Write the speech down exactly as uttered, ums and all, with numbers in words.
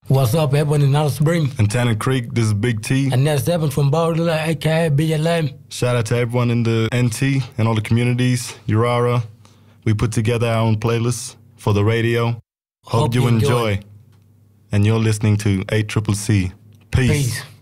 What's up, everyone in Alice Spring? In Tennant Creek, this is Big T. And that's Evan from Bowler, a k a. B L M. Shout out to everyone in the N T and all the communities, Urara. We put together our own playlist for the radio. Hope, Hope you enjoy. enjoy. And you're listening to eight C C C. Peace. Peace.